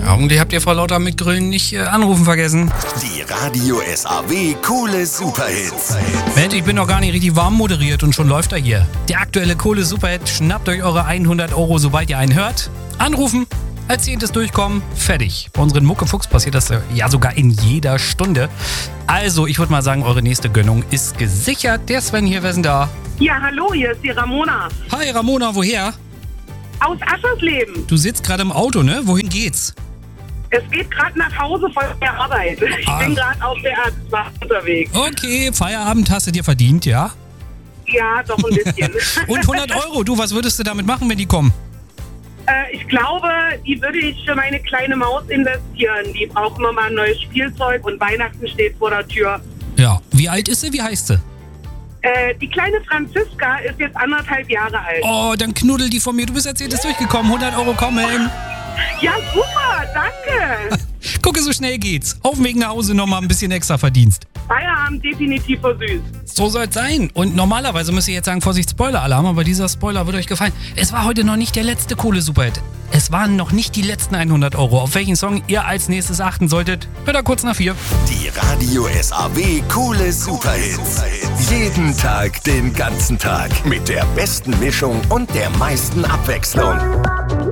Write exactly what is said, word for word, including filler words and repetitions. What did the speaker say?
Augenblick habt ihr Frau Lauter mit Grillen nicht äh, anrufen vergessen. Die Radio S A W Kohle Superhits. Mensch, ich bin noch gar nicht richtig warm moderiert und schon läuft er hier. Der aktuelle Kohle Superhit. Schnappt euch eure hundert Euro, sobald ihr einen hört. Anrufen, als zehntes durchkommen, fertig. Bei unseren Muckefuchs passiert das ja sogar in jeder Stunde. Also, ich würde mal sagen, eure nächste Gönnung ist gesichert. Der Sven hier, wer ist denn da? Ja, hallo, hier ist die Ramona. Hi Ramona, woher? Aus Aschersleben. Du sitzt gerade im Auto, ne? Wohin geht's? Es geht gerade nach Hause von der Arbeit. Ich Ah. bin gerade auf der Arztwache unterwegs. Okay, Feierabend hast du dir verdient, ja? Ja, doch ein bisschen. Und hundert Euro, du, was würdest du damit machen, wenn die kommen? äh, ich glaube, die würde ich für meine kleine Maus investieren. Die braucht immer mal ein neues Spielzeug und Weihnachten steht vor der Tür. Ja. Wie alt ist sie? Wie heißt sie? Äh, die kleine Franziska ist jetzt anderthalb Jahre alt. Oh, dann knuddel die von mir. Du bist als zehntes durchgekommen. hundert Euro kommen. Ja, super, danke. Gucke, so schnell geht's. Auf dem Weg nach Hause nochmal ein bisschen extra Verdienst. Feierabend definitiv versüßt. So soll's sein. Und normalerweise müsst ihr jetzt sagen, Vorsicht, Spoiler-Alarm, aber dieser Spoiler wird euch gefallen. Es war heute noch nicht der letzte Kohle-Superhit. Es waren noch nicht die letzten hundert Euro. Auf welchen Song ihr als nächstes achten solltet, hört er kurz nach vier. Die Radio S A W Kohle Superhits. Jeden Tag, den ganzen Tag. Mit der besten Mischung und der meisten Abwechslung.